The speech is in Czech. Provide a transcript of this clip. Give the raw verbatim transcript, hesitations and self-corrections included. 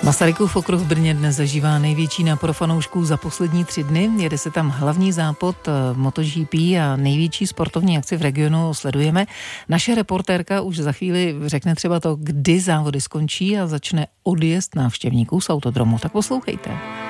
Masarykův okruh v Brně dnes zažívá největší nápor fanoušků za poslední tři dny. Jede se tam hlavní západ MotoGP a největší sportovní akci v regionu sledujeme. Naše reportérka už za chvíli řekne třeba to, kdy závody skončí a začne odjezd návštěvníků z autodromu. Tak poslouchejte.